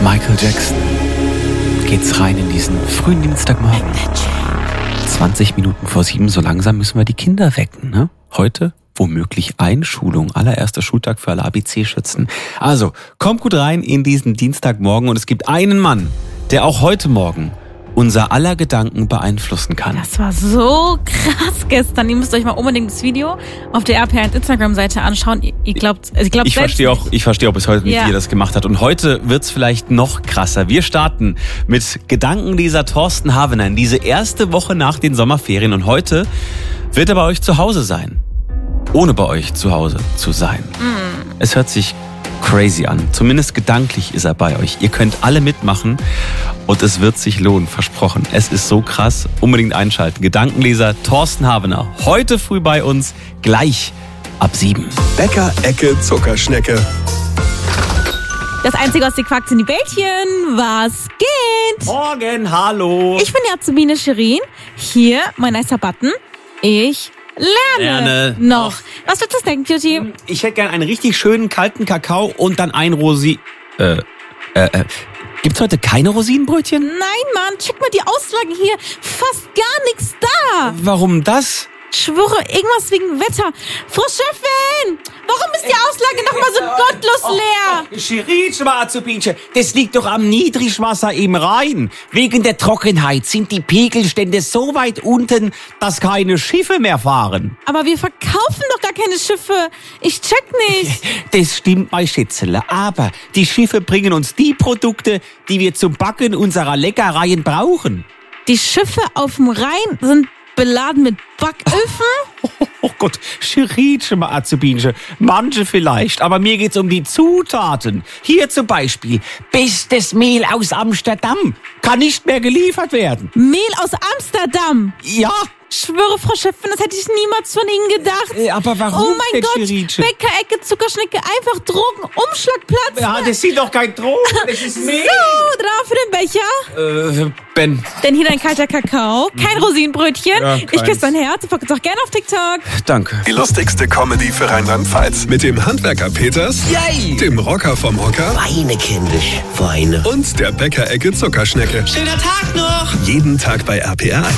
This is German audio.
Michael Jackson geht's rein in diesen frühen Dienstagmorgen. 20 Minuten vor 7, so langsam müssen wir die Kinder wecken, ne? Heute womöglich Einschulung, allererster Schultag für alle ABC-Schützen. Also, kommt gut rein in diesen Dienstagmorgen und es gibt einen Mann, der auch heute Morgen unser aller Gedanken beeinflussen kann. Das war so krass gestern. Ihr müsst euch mal unbedingt das Video auf der RPA Instagram-Seite anschauen. Ich verstehe auch bis heute nicht, wie ihr das gemacht hat. Und heute wird's vielleicht noch krasser. Wir starten mit Gedankenleser Thorsten Havener in diese erste Woche nach den Sommerferien. Und heute wird er bei euch zu Hause sein. Ohne bei euch zu Hause zu sein. Es hört sich crazy an. Zumindest gedanklich ist er bei euch. Ihr könnt alle mitmachen und es wird sich lohnen, versprochen. Es ist so krass. Unbedingt einschalten. Gedankenleser Thorsten Havener. Heute früh bei uns, gleich ab 7. Bäcker Ecke Zuckerschnecke. Das Einzige, was dir quackt, sind die Bällchen. Was geht? Morgen, hallo. Ich bin die Azubine Shirin. Hier, mein nicer Button. Ich lerne noch. Was willst du denken, Beauty? Ich hätte gern einen richtig schönen kalten Kakao und dann ein Gibt's heute keine Rosinenbrötchen? Nein, Mann, check mal die Auslagen hier. Fast gar nichts da. Warum das? Ich schwöre, irgendwas wegen Wetter. Frau Chefin, warum ist die Auslage nochmal so gottlos leer? Shirin, Schwarzubinche, das liegt doch am Niedrigwasser im Rhein. Wegen der Trockenheit sind die Pegelstände so weit unten, dass keine Schiffe mehr fahren. Aber wir verkaufen doch gar keine Schiffe. Ich check nicht. Das stimmt, mein Schätzele. Aber die Schiffe bringen uns die Produkte, die wir zum Backen unserer Leckereien brauchen. Die Schiffe auf dem Rhein sind beladen mit Backöfen? Oh Gott, Shirin, Schwarzubinche, manche vielleicht, aber mir geht's um die Zutaten. Hier zum Beispiel, bestes Mehl aus Amsterdam. Kann nicht mehr geliefert werden. Mehl aus Amsterdam? Ja. Ich schwöre, Frau Chefin, das hätte ich niemals von Ihnen gedacht. Aber warum? Oh mein Gott, Shirinchen? Bäckerecke, Zuckerschnecke, einfach Drogen, Umschlagplatz. Ja, das sind doch kein Drogen, das ist Mehl. So, drauf für den Becher. Ben. Denn hier dein kalter Kakao, kein Rosinenbrötchen. Ja, ich küsse dein Herz, ich folge auch gerne auf TikTok. Danke. Die lustigste Comedy für Rheinland-Pfalz. Mit dem Handwerker Peters, Yay! dem Rocker vom Hocker Weine, kindisch, Weine. und der Bäcker Ecke Zuckerschnecke. Schöner Tag noch! Jeden Tag bei RPR 1.